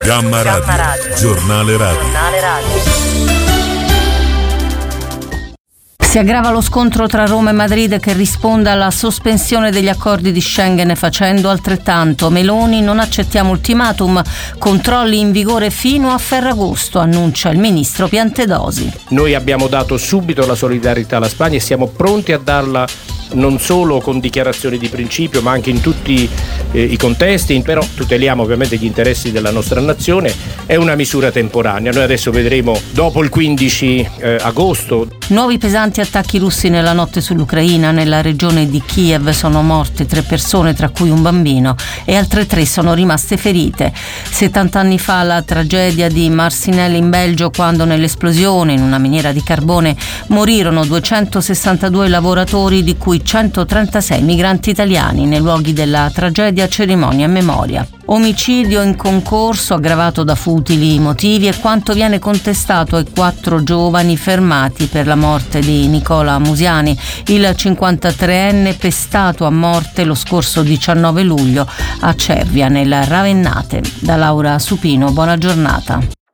Gamma Radio. Giornale radio. Si aggrava lo scontro tra Roma e Madrid, che risponde alla sospensione degli accordi di Schengen facendo altrettanto. Meloni: non accettiamo ultimatum, controlli in vigore fino a Ferragosto, annuncia il ministro Piantedosi. Noi abbiamo dato subito la solidarietà alla Spagna e siamo pronti a darla non solo con dichiarazioni di principio ma anche in tutti i contesti, però tuteliamo ovviamente gli interessi della nostra nazione. È una misura temporanea, noi adesso vedremo dopo il 15 agosto. Nuovi pesanti attacchi russi nella notte sull'Ucraina. Nella regione di Kiev sono morte 3 persone, tra cui un bambino, e altre 3 sono rimaste ferite. 70 anni fa la tragedia di Marcinelle in Belgio, quando nell'esplosione in una miniera di carbone morirono 262 lavoratori, di cui 136 migranti italiani. Nei luoghi della tragedia cerimonia e memoria. Omicidio in concorso aggravato da futili motivi è quanto viene contestato ai 4 giovani fermati per la morte di Nicola Musiani, il 53enne pestato a morte lo scorso 19 luglio a Cervia nel Ravennate. Da Laura Supino, buona giornata.